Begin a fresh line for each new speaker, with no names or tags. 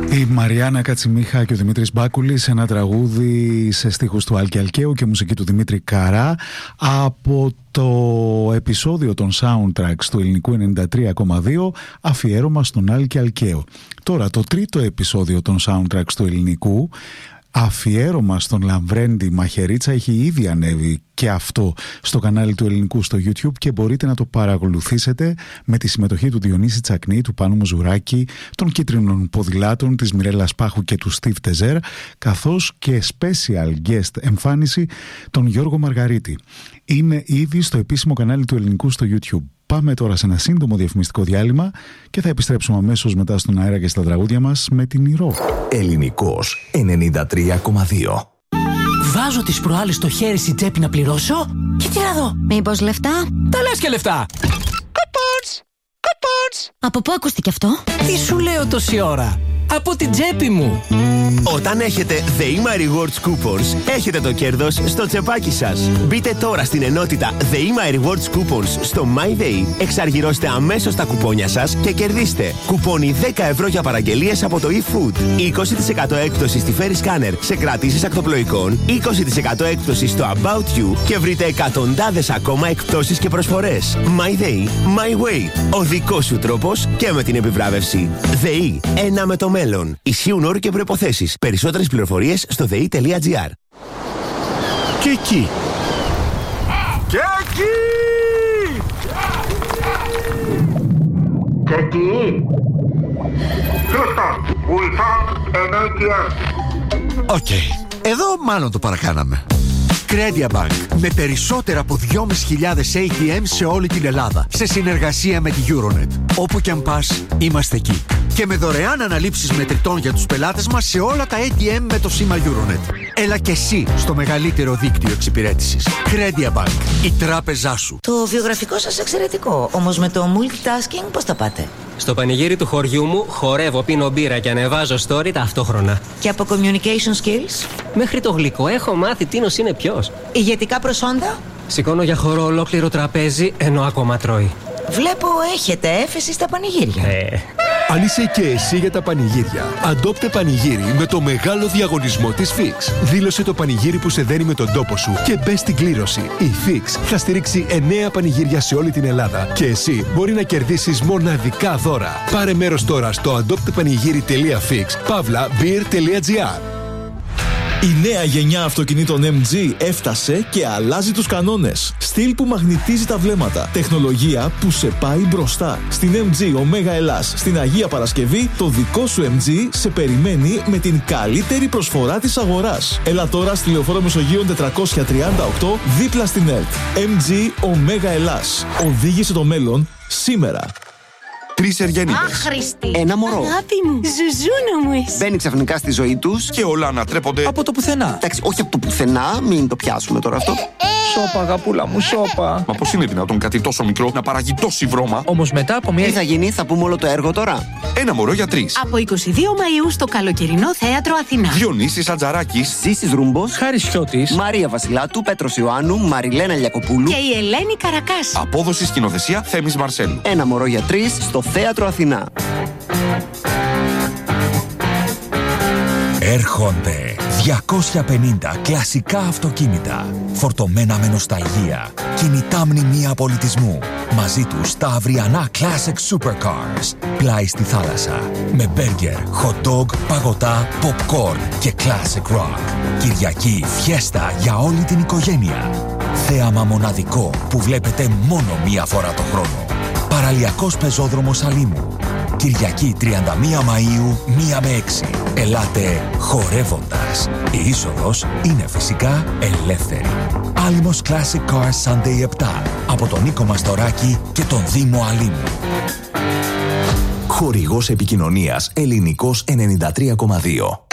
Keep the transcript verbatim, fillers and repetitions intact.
Η Μαριάννα Κατσιμίχα και ο Δημήτρης Μπάκουλης, ένα τραγούδι σε στίχους του Άλκη Αλκαίου και μουσική του Δημήτρη Καρά από το επεισόδιο των soundtracks του ελληνικού ενενήντα τρία κόμμα δύο, αφιέρωμα στον Άλκη Αλκαίο. Τώρα το τρίτο επεισόδιο των soundtracks του ελληνικού, αφιέρωμα στον Λαμβρέντη Μαχαιρίτσα, έχει ήδη ανέβει και αυτό στο κανάλι του ελληνικού στο YouTube και μπορείτε να το παρακολουθήσετε με τη συμμετοχή του Διονύση Τσακνή, του Πάνου Μουζουράκη, των Κίτρινων Ποδηλάτων, της Μιρέλας Πάχου και του Στίβ Τεζέρ, καθώς και special guest εμφάνιση τον Γιώργο Μαργαρίτη. Είναι ήδη στο επίσημο κανάλι του ελληνικού στο YouTube. Πάμε τώρα σε ένα σύντομο διαφημιστικό διάλειμμα και θα επιστρέψουμε αμέσως μετά στον αέρα και στα τραγούδια μας με την Ηρώ.
Ελληνικός ενενήντα τρία κόμμα δύο.
Βάζω τις προάλλες στο χέρι στην τσέπη να πληρώσω και τι να δω.
Μήπως λεφτά?
Τα λες και λεφτά. Coupons! Coupons!
Από πού ακούστηκε αυτό?
Τι σου λέω τόση ώρα? Από την τσέπη μου.
Όταν έχετε The Ima Rewards Coupons, έχετε το κέρδος στο τσεπάκι σας. Μπείτε τώρα στην ενότητα The Ima Rewards Coupons στο MyDay, εξαργυρώστε αμέσως τα κουπόνια σας και κερδίστε κουπόνι δέκα ευρώ για παραγγελίες από το eFood, είκοσι τοις εκατό έκπτωση στη Ferry Scanner σε κρατήσεις ακτοπλοϊκών, είκοσι τοις εκατό έκπτωση στο About You και βρείτε εκατοντάδες ακόμα εκπτώσεις και προσφορές. MyDay, My Way. Ο δικός σου τρόπος και με την επιβράβευση. ΔΕΗ, ένα με το μέλλον. Ισχύουν όροι και προϋποθέσεις. Περισσότερες πληροφορίες στο δε ι τελεία τζι άρ.
Και εκεί. Και εκεί.
Και εκεί. Houston, we found an έι τι εμ.
Οκ. Εδώ μάλλον το παρακάναμε. Credia Bank, με περισσότερα από δυόμισι χιλιάδες έι τι εμ σε όλη την Ελλάδα, σε συνεργασία με τη Euronet. Όπου κι αν πας, είμαστε εκεί. Και με δωρεάν αναλήψεις μετρητών για τους πελάτες μας σε όλα τα έι τι εμ με το σήμα Euronet. Έλα και εσύ στο μεγαλύτερο δίκτυο εξυπηρέτησης. Credia Bank, η τράπεζά σου.
Το βιογραφικό σας εξαιρετικό, όμως με το multitasking πώς τα πάτε?
Στο πανηγύρι του χωριού μου χορεύω, πίνω μπύρα και ανεβάζω story ταυτόχρονα.
Και από communication skills?
Μέχρι το γλυκό έχω μάθει τίνος είναι ποιος.
Ηγετικά προσόντα?
Σηκώνω για χορό ολόκληρο τραπέζι ενώ ακόμα τρώει.
Βλέπω έχετε έφεση στα πανηγύρια.
Ε.
Αν είσαι και εσύ για τα πανηγύρια, αντόπτε πανηγύρι με το μεγάλο διαγωνισμό της Fix. Δήλωσε το πανηγύρι που σε δένει με τον τόπο σου και μπες στην κλήρωση. Η Fix θα στηρίξει εννέα πανηγύρια σε όλη την Ελλάδα και εσύ μπορεί να κερδίσεις μοναδικά δώρα. Πάρε μέρος τώρα στο αντόπτεπανηγύρι τελεία fix παύλα beer τελεία τζι άρ.
Η νέα γενιά αυτοκινήτων εμ τζι έφτασε και αλλάζει τους κανόνες. Στυλ που μαγνητίζει τα βλέμματα. Τεχνολογία που σε πάει μπροστά. Στην εμ τζι Ωμέγα Ελλάς, στην Αγία Παρασκευή, το δικό σου εμ τζι σε περιμένει με την καλύτερη προσφορά της αγοράς. Έλα τώρα στη Λεωφόρο Μεσογείων τετρακόσια τριάντα οκτώ, δίπλα στην ΕΛΤ. εμ τζι Ωμέγα Ελλάς. Οδήγησε το μέλλον σήμερα.
Τρεις Εργένιδες.
Άχρηστη.
Ένα μωρό.
Αγάπη μου. Ζουζούνα μου είσαι.
Μπαίνει ξαφνικά στη ζωή τους
Και όλα ανατρέπονται
Από το πουθενά.
Εντάξει, όχι από το πουθενά, μην το πιάσουμε τώρα αυτό.
Σώπα, αγαπούλα μου, σώπα.
Μα πώς είναι δυνατόν κάτι τόσο μικρό να παράγει τόση βρώμα?
Όμως μετά από μια.
Τι θα γίνει, θα πούμε όλο το έργο τώρα.
Ένα μωρό για τρεις.
Από εικοστή δεύτερη Μαΐου στο καλοκαιρινό θέατρο Αθηνά.
Διονύσης Ατζαράκης.
Ζήσης Ρούμπος,
Χάρης Χιώτης.
Μαρία Βασιλάτου, Πέτρος Ιωάννου, Μαριλένα Λιακοπούλου.
Και η Ελένη Καρακάση.
Απόδοση σκηνοθεσία Θέμης Μαρσέλου.
Ένα μωρό για τρεις στο θέατρο Αθηνά.
Έρχονται διακόσια πενήντα κλασικά αυτοκίνητα, φορτωμένα με νοσταλγία, κινητά μνημεία πολιτισμού. Μαζί τους τα αυριανά Classic Supercars, πλάι στη θάλασσα, με μπέργκερ, hot dog, παγωτά, popcorn και Classic Rock. Κυριακή φιέστα για όλη την οικογένεια. Θέαμα μοναδικό που βλέπετε μόνο μία φορά το χρόνο. Παραλιακός πεζόδρομος Αλήμου. Κυριακή τριάντα μία Μαΐου, μία με έξι. Ελάτε χορεύοντας. Η είσοδος είναι φυσικά ελεύθερη. Άλυμος Classic Cars Sunday επτά. Από τον Νίκο Μαστοράκη και τον Δήμο Αλήμου.
Χορηγός επικοινωνίας Ελληνικός ενενήντα τρία κόμμα δύο.